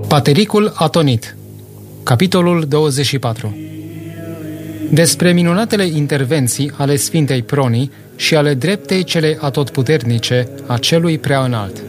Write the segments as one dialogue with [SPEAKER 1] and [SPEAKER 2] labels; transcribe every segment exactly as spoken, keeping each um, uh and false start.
[SPEAKER 1] Patericul atonit. Capitolul douăzeci și patru. Despre minunatele intervenții ale Sfintei Pronii și ale dreptei cele atotputernice a celui prea înalt.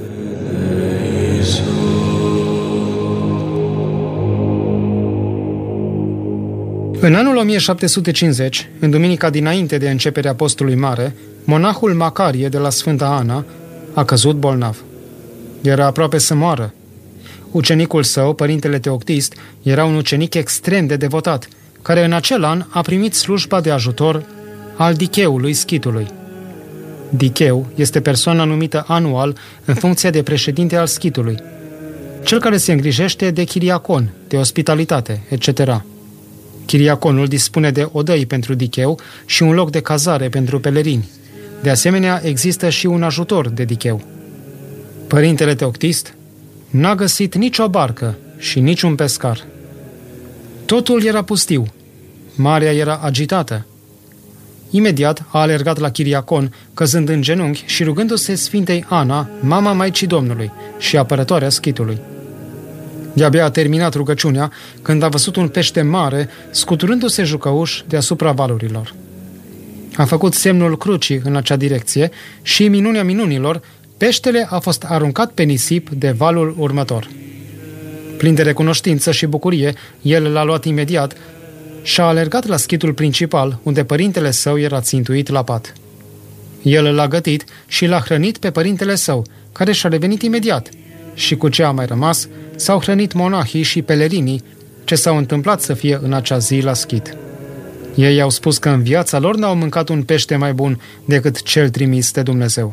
[SPEAKER 1] În anul o mie șapte sute cincizeci, în duminica dinainte de începerea postului mare, monahul Macarie de la Sfânta Ana a căzut bolnav. Era aproape să moară. Ucenicul său, părintele Teoctist, era un ucenic extrem de devotat, care în acel an a primit slujba de ajutor al dicheului schitului. Dicheu este persoana numită anual în funcție de președinte al schitului, cel care se îngrijește de chiriacon, de ospitalitate, et cetera. Chiriaconul dispune de odăi pentru dicheu și un loc de cazare pentru pelerini. De asemenea, există și un ajutor de dicheu. Părintele Teoctist n-a găsit nicio barcă și niciun pescar. Totul era pustiu. Marea era agitată. Imediat a alergat la chiriacon, căzând în genunchi și rugându-se Sfintei Ana, mama Maicii Domnului și apărătoarea schitului. De-abia a terminat rugăciunea când a văzut un pește mare scuturându-se jucăuș deasupra valurilor. A făcut semnul crucii în acea direcție și, minunea minunilor, peștele a fost aruncat pe nisip de valul următor. Plin de recunoștință și bucurie, el l-a luat imediat și a alergat la schitul principal, unde părintele său era țintuit la pat. El l-a gătit și l-a hrănit pe părintele său, care și-a revenit imediat, și cu ce a mai rămas s-au hrănit monahii și pelerinii ce s-au întâmplat să fie în acea zi la schit. Ei au spus că în viața lor n-au mâncat un pește mai bun decât cel trimis de Dumnezeu.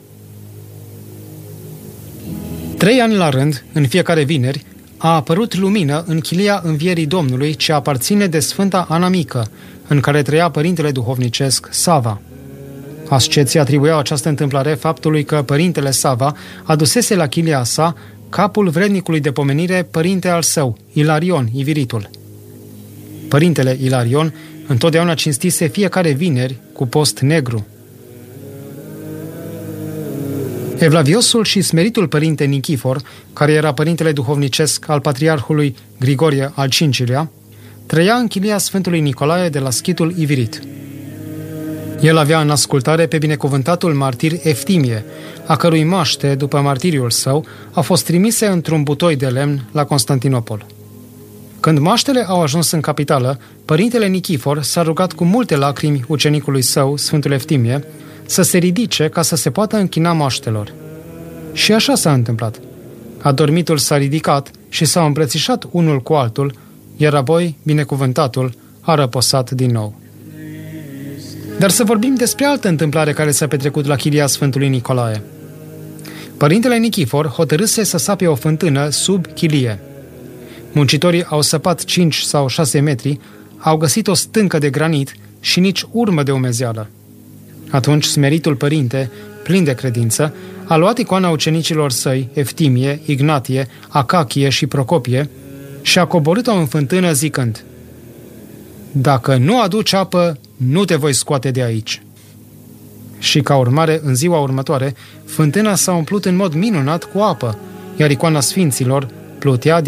[SPEAKER 1] Trei ani la rând, în fiecare vineri, a apărut lumină în chilia învierii Domnului ce aparține de Sfânta Ana Mică, în care trăia părintele duhovnicesc Sava. Asceții atribuiau această întâmplare faptului că părintele Sava adusese la chilia sa capul vrednicului de pomenire părinte al său, Ilarion, Iviritul. Părintele Ilarion întotdeauna cinstise fiecare vineri cu post negru. Evlaviosul și smeritul părinte Nichifor, care era părintele duhovnicesc al patriarhului Grigorie al cincilea, trăia în chilia Sfântului Nicolae de la schitul Ivirit. El avea în ascultare pe binecuvântatul martir Eftimie, a cărui moaște, după martiriul său, a fost trimise într-un butoi de lemn la Constantinopol. Când moaștele au ajuns în capitală, părintele Nichifor s-a rugat cu multe lacrimi ucenicului său, Sfântul Eftimie, să se ridice ca să se poată închina moaștelor. Și așa s-a întâmplat. Adormitul s-a ridicat și s-au îmbrățișat unul cu altul, iar apoi binecuvântatul a răposat din nou. Dar să vorbim despre altă întâmplare care s-a petrecut la chilia Sfântului Nicolae. Părintele Nichifor hotărâse să sape o fântână sub chilie. Muncitorii au săpat cinci sau șase metri, au găsit o stâncă de granit și nici urmă de umezeală. Atunci smeritul părinte, plin de credință, a luat icoana ucenicilor săi, Eftimie, Ignatie, Acachie și Procopie, și a coborât-o în fântână zicând: „Dacă nu aduci apă, nu te voi scoate de aici." Și ca urmare, în ziua următoare, fântâna s-a umplut în mod minunat cu apă, iar icoana sfinților plutea de